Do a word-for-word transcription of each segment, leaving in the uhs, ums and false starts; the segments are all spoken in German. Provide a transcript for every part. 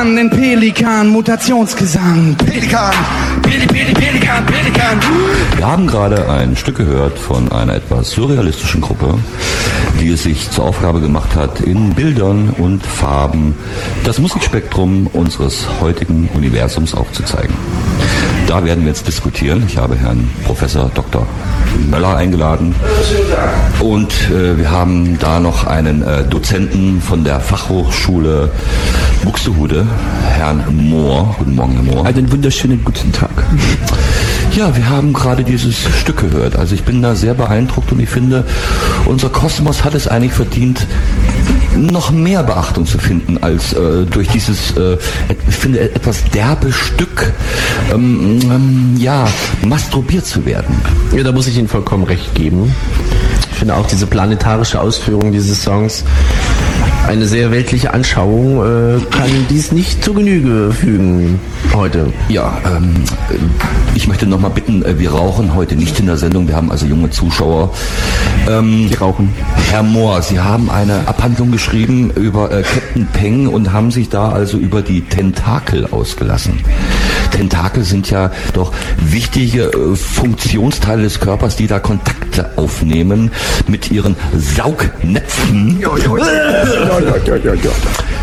an den Pelikan, Mutationsgesang. Pelikan, Peli, Peli, Pelikan, Pelikan. Wir haben gerade ein Stück gehört von einer etwas surrealistischen Gruppe, die es sich zur Aufgabe gemacht hat, in Bildern und Farben das Musikspektrum unseres heutigen Universums aufzuzeigen. Da werden wir jetzt diskutieren. Ich habe Herrn Professor Doktor Möller eingeladen und äh, wir haben da noch einen äh, Dozenten von der Fachhochschule Buxtehude, Herrn Mohr. Guten Morgen, Herr Mohr. Einen wunderschönen guten Tag. Ja, wir haben gerade dieses Stück gehört. Also ich bin da sehr beeindruckt und ich finde, unser Kosmos hat es eigentlich verdient, noch mehr Beachtung zu finden als äh, durch dieses, äh, ich finde, etwas derbe Stück, ähm, ähm, ja, masturbiert zu werden. Ja, da muss ich Ihnen vollkommen recht geben. Ich finde auch diese planetarische Ausführung dieses Songs, eine sehr weltliche Anschauung, äh, kann dies nicht zu Genüge fügen heute. Ja, ähm, ich möchte nochmal bitten, äh, wir rauchen heute nicht in der Sendung, wir haben also junge Zuschauer. Ähm, Die rauchen. Herr Mohr, Sie haben eine Abhandlung geschrieben über äh, Captain Peng und haben sich da also über die Tentakel ausgelassen. Tentakel sind ja doch wichtige äh, Funktionsteile des Körpers, die da Kontakte aufnehmen mit ihren Saugnäpfen. Ja, ja, ja, ja, ja, ja.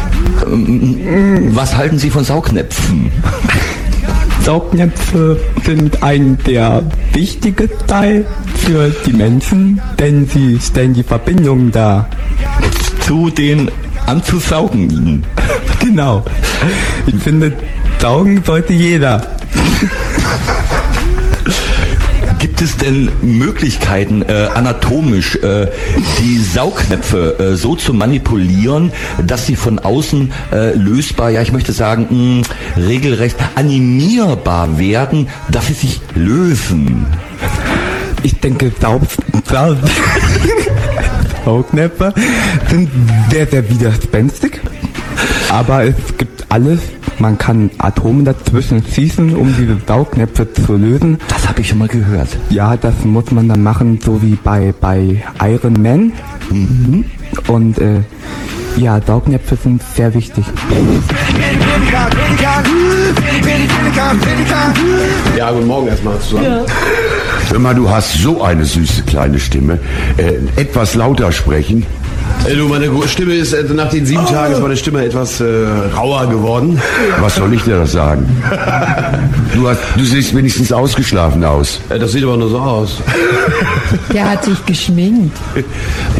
Was halten Sie von Saugnäpfen? Saugnäpfe sind ein der wichtige Teil für die Menschen, denn sie stellen die Verbindung dar. Zu den anzusaugenden. Genau. Ich finde, saugen sollte jeder. Gibt es denn Möglichkeiten, äh, anatomisch äh, die Saugnäpfe äh, so zu manipulieren, dass sie von außen äh, lösbar, ja ich möchte sagen, mh, regelrecht animierbar werden, dass sie sich lösen? Ich denke, Saug Saug Saugnäpfe sind sehr, sehr widerspenstig, aber es gibt alles. Man kann Atome dazwischen schießen, um diese Saugnäpfe zu lösen. Das habe ich schon mal gehört. Ja, das muss man dann machen, so wie bei, bei Iron Man. Mhm. Und äh, ja, Saugnäpfe sind sehr wichtig. Ja, guten Morgen erstmal zusammen. Ja. Hör mal, du hast so eine süße kleine Stimme. Äh, etwas lauter sprechen. Ey, du, meine Stimme ist, äh, nach den sieben Tagen ist meine Stimme etwas äh, rauer geworden. Was soll ich dir das sagen? Du, hast, du siehst wenigstens ausgeschlafen aus. Äh, das sieht aber nur so aus. Der hat sich geschminkt.